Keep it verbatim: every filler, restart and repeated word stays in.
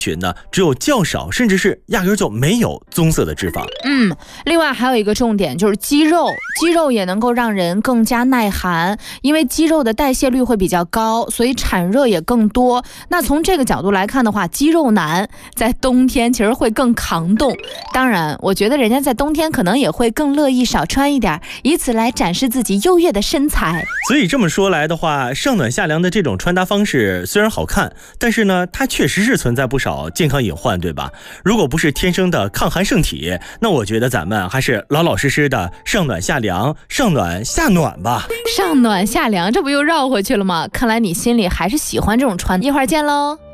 群呢，只有较少甚至是压根就没有棕色的脂肪。 嗯，另外还有一个重点就是肌肉，肌肉也能够让人更加耐寒，因为肌肉的代谢率会比较高，所以产热也更多。那从这个角度来看的话，肌肉男在冬天其实会更抗冻。当然，我觉得人家在冬天可能也会更乐意少穿一点，以此来展示自己优越的身材。 所以这么说来的话，上暖下凉的这种穿搭方式虽然好看，但是呢，它确实是存在不少健康隐患，对吧？如果不是天生的抗寒圣体，那我觉得咱们还是老老实实的上暖下凉，上暖下暖吧。 上暖下凉，这不又绕回去了吗？看来你心里还是喜欢这种穿。一会儿见喽。